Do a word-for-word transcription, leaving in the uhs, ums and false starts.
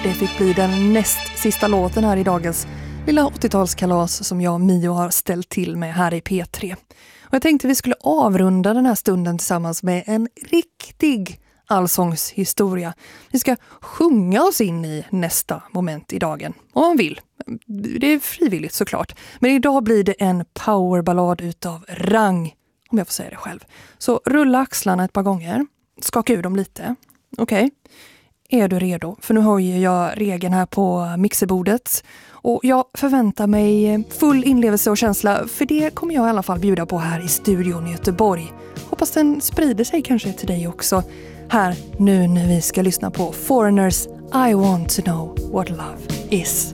det fick bli den näst sista låten här i dagens lilla åttiotalskalas som jag och Mio har ställt till med här i P tre. Och jag tänkte vi skulle avrunda den här stunden tillsammans med en riktig allsångshistoria. Vi ska sjunga oss in i nästa moment i dagen, om man vill. Det är frivilligt såklart. Men idag blir det en powerballad utav rang, om jag får säga det själv. Så rulla axlarna ett par gånger. Skaka ur dem lite. Okej. Okay. Är du redo? För nu höjer jag regeln här på mixerbordet. Och jag förväntar mig full inlevelse och känsla. För det kommer jag i alla fall bjuda på här i studion i Göteborg. Hoppas den sprider sig kanske till dig också. Här nu när vi ska lyssna på Foreigners I Want To Know What Love Is.